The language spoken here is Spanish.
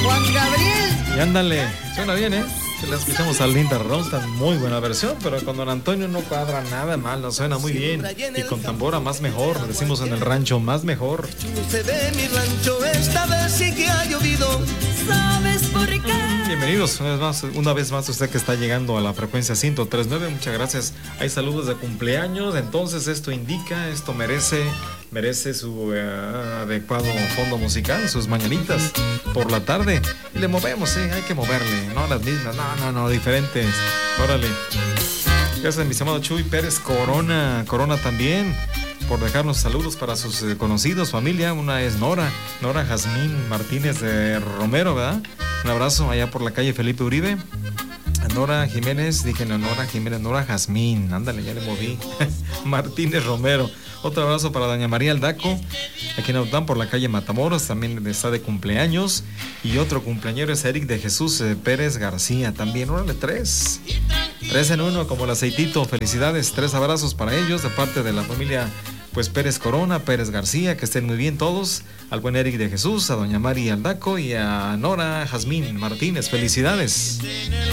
Juan Gabriel. Y ándale, suena bien, ¿eh? La escuchamos a Linda Ronstadt, muy buena versión, pero con Don Antonio no cuadra nada mal, no suena muy bien. Y con tambora más mejor, decimos en el rancho más mejor. Se ve mi rancho, esta vez sí que ha llovido. ¿Sabes por qué? Bienvenidos una vez más usted que está llegando a la frecuencia 103.9, muchas gracias. Hay saludos de cumpleaños, entonces esto merece su adecuado fondo musical, sus mañanitas por la tarde. Y le movemos, hay que moverle, no las mismas, no, diferentes. Órale. Gracias, mi estimado Chuy Pérez Corona también, por dejarnos saludos para sus conocidos, familia. Una es Nora Jazmín Martínez de Romero, ¿verdad? Un abrazo allá por la calle Felipe Uribe. Nora Jiménez, Nora Jazmín, ándale, ya le moví. Martínez Romero. Otro abrazo para doña María Aldaco, aquí en Aután por la calle Matamoros, también está de cumpleaños. Y otro cumpleañero es Eric de Jesús Pérez García, también, órale, tres en uno, como el aceitito. Felicidades, 3 abrazos para ellos de parte de la familia pues Pérez Corona, Pérez García, que estén muy bien todos. Al buen Eric de Jesús, a doña María Aldaco y a Nora Jazmín Martínez, felicidades.